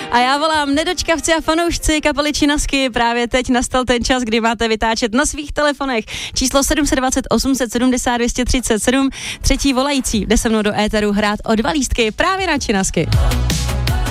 A já volám nedočkavci a fanoušci kapely Činasky. Právě teď nastal ten čas, kdy máte vytáčet na svých telefonech číslo 720 870 237. Třetí volající jde se mnou do éteru hrát o 2 lístky právě na Činasky.